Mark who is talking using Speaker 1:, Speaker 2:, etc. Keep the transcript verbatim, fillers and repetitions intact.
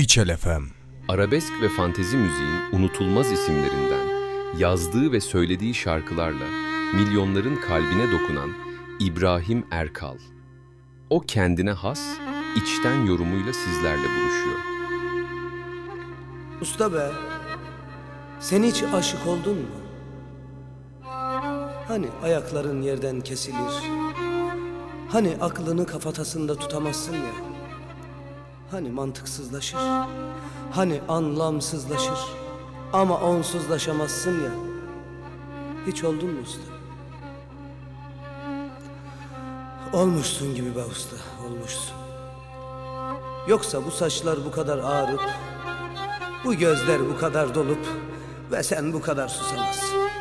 Speaker 1: İçel F M.
Speaker 2: Arabesk ve fantezi müziğin unutulmaz isimlerinden, yazdığı ve söylediği şarkılarla milyonların kalbine dokunan İbrahim Erkal. O kendine has, içten yorumuyla sizlerle buluşuyor.
Speaker 3: Usta be, sen hiç aşık oldun mu? Hani ayakların yerden kesilir, hani aklını kafatasında tutamazsın ya, hani mantıksızlaşır, hani anlamsızlaşır ama onsuzlaşamazsın ya. Hiç oldun mu usta? Olmuşsun gibi be usta, olmuşsun. Yoksa bu saçlar bu kadar ağrıp, bu gözler bu kadar dolup ve sen bu kadar susamazsın.